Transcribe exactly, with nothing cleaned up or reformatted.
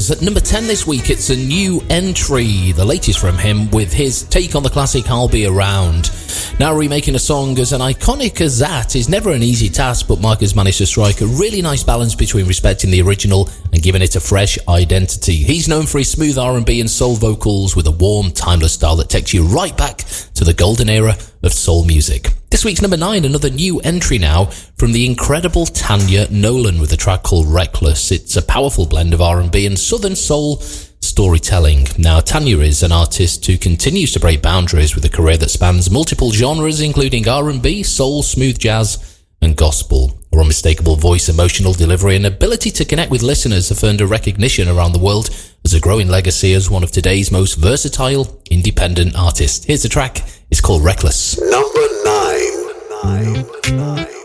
Reckless. At number ten this week, it's a new entry, the latest from him, with his take on the classic I'll Be Around. Now remaking a song as an iconic as that is never an easy task, but Mark has managed to strike a really nice balance between respecting the original and giving it a fresh identity. He's known for his smooth R and B and soul vocals with a warm, timeless style that takes you right back to the golden era of soul music. This week's number nine, another new entry now from the incredible Tanya Nolan with a track called Reckless. It's a powerful blend of R and B and southern soul storytelling. Now, Tanya is an artist who continues to break boundaries with a career that spans multiple genres, including R and B, soul, smooth jazz, and gospel. Her unmistakable voice, emotional delivery, and ability to connect with listeners have earned her recognition around the world as a growing legacy as one of today's most versatile independent artists. Here's the track. It's called Reckless. Number nine. Nine. Nine.